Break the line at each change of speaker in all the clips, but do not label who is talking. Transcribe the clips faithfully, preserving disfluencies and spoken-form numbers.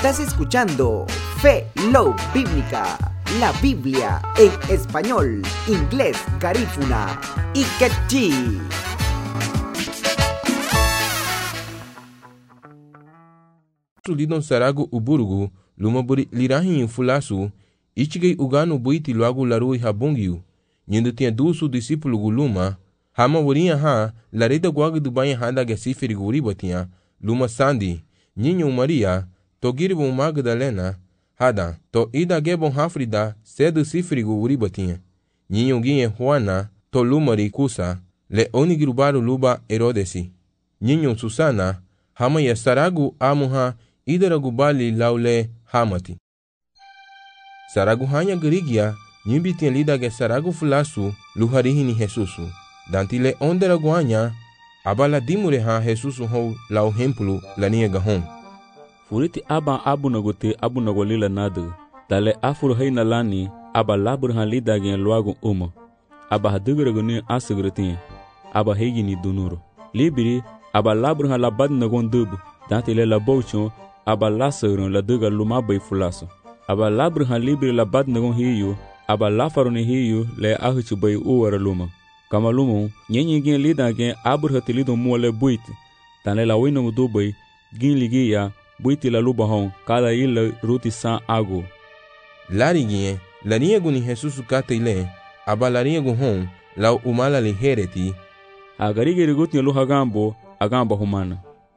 Estás escuchando Fe Love Bíblica, la Biblia en español, inglés, garífuna y quechí.
Lidon saragu uburugu, lumaburi lirahin fulasu, ichigay ugano buiti luagu larui habungiu, nyendo tinha dusu discípulo guluma, hama warinha ha, lareda guagu do banha handa gasiferi guriba tinha, luma sandi, nyinho Maria, togiribo Magdalena, hada, to ida gebon hafrida, cedo sifrigo uriba tinha, nyinho guinhe Juana, to lumari kusa, le onigirubaru luba Herodesi, nyinho Susana, hama ya saragu amuha, idaragu bali laule hamati. Saragu hanya gerigia, nyimbi tinha lida ge saragu fulasu, luharihini Jesusu, dantile onderagu hanya, abala dimure ha Jesusu ho lau hempulu lania gahon.
Furiti aba abu nagote abu nagolila nadu, dale afuru heina lani, aba labur ha lida gen luagu uma, aba hadugaragu ni asugrutin, aba hegini dunuro. Libiri, aba labur ha labad nagon dubu, dantile la bouchon, aba lasarun la duga lumabay fulaso. Aba labur ha libiri labad nagon hiyu, aba lafaruni hiyu le ahuchu bay uwara luma. Kama lumu, nyenye gen lida gen abur hati lido muale buiti, tane la wino dubay, gin ligia, buiti la luba hon, kada ila ruti san agu.
Lari gien, lariego ni Jesusu kate ile, aba lariego hon, lau umala li hereti.
Agarige riguti ya luha gambo, agamba humana.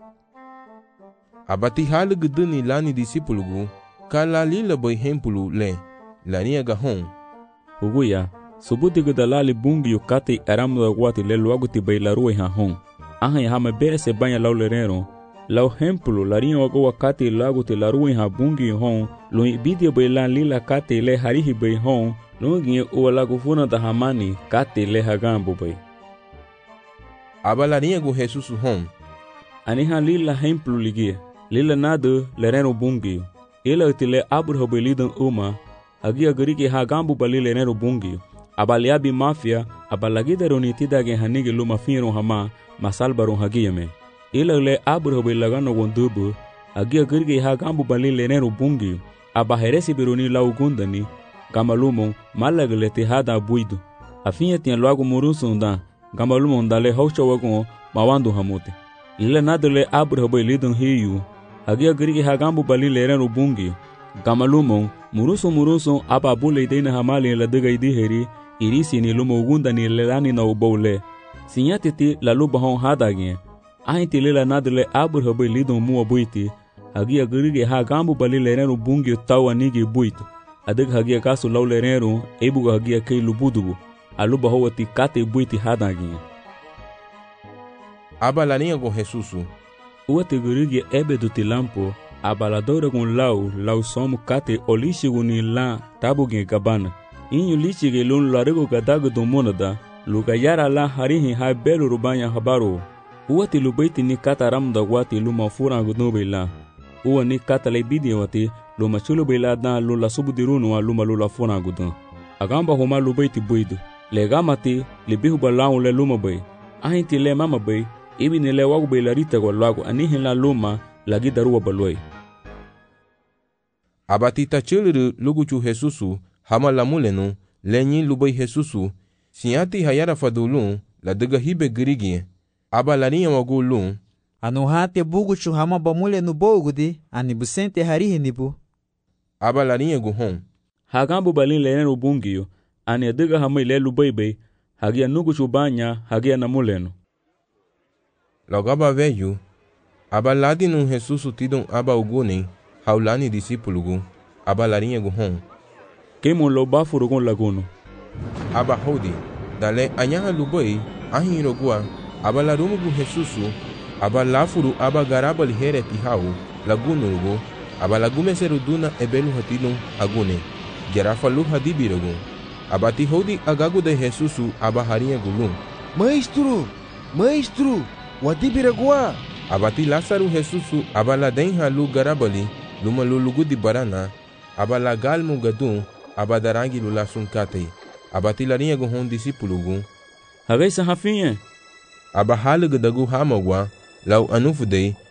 Abati halu guduni lani disipulugu, kala lila boy hempulu le, lariega hon.
Huguya, subuti gudalali bungi yu kate aramu da guati le luaguti bay la ruwe ha hon. Aha ya hama bere se banya lau lerero, lau hempulu larinha wago wakati laguti la ruwe ha bungi hon, lu ibidia bay la lila kate le harihi bay hon, lu ngie uwa lagu funa da hamani kate le hagambo bay.
Aba lariego Jesusu hon.
Aniha lila hempulu ligie, lila nadu lerero bungi. Ila utile abur bay lidan uma, hagi agariki hagambo ba lila lerero bungi. Abaliabi mafia, abalagida ronitida gen hanigi luma finron hama, masalbaron hagiyame. Ila le abur bay lagano gondubu, hagi agariki hagambo ba lila lerero bungi. Abaheresi bironi lau gundani, gamalumon malagalete hada buido. Afinha tinha logo murusunda, gamalumon dale haucha wagon mawando hamote. Ila nadale abur bay lidon hiyu, hagi agariki hagambo ba lila lerero bungi. Gamalumon muruso muruso aba bule dena hamali la daga idiheri, irisi ni lumo gunda ni lelani na ubole. Sinyatiti la luba hon hadagien. Ahinti lela nadale abur habay lidon mua buiti. Hagi agarige ha gambu bali lerenu bungi tawa nigi buito. Adag hagi akasu lau lerenu ebuga hagi akay lubudubu. Aluba howati kate buiti hadagien.
Aba laniago Jesusu.
Uwate garige ebe duti lampo. Abaladora gun lau, lau somu kate olishigu ni la tabu gen gabana. Inyu lichige lun larego gadagu do monada, luga yara la harihi hai belu rubanya habaru. Uwati lubaiti ni kata ramda wati luma furangu nube la. Uwa ni kata leibidi wati luma chulu bila da lula subudirunu wa luma lula furangu dun. Agamba huma lubaiti buidu. Legamati libihu balau le luma bay. Ahinti le mama bay, ibi ni le wagu bay larita kwa lagu anihin la luma lagi daruwa baloi.
Abatita chiliru luguchu Jesusu, hama lamulenu, lenyi lubay Jesusu, sinyati hayara fadulun, la daga hibe girigie, aba larinha wagulun.
Anu hati buguchu hama bamulenu bogudi, ani busente harihi nibu.
Aba larinha guhon.
Hagambu balin lenenu bungiyo, ani daga hama ile lubay bay, hagia nuguchu banya, hagia namulenu.
Logaba veyu, aba ladinu Jesusu tidon aba ugune, haulani disipulugu, aba larinha guhon.
Kemo lo bafurugon laguno.
Aba hodi, dale anyaha lubay, ahin rogua, aba larumugu Jesusu, aba lafuru aba garaba lihere tihau, laguno rugo, aba lagume seruduna ebelu hatidon agune, gerafa luha dibirogun. Aba ti hodi agagu de Jesusu aba harinha gulun.
Maestro, maestro, wadibiragua.
Abati Lázaro Jesusu abala denha lu garabali luma lulugu di barana abala galmu gadun abadarangi lula sunkate abati larinha guhon disipulugu
Hagay sa hafinye
aba halugu dagu hamagwa lau anufudei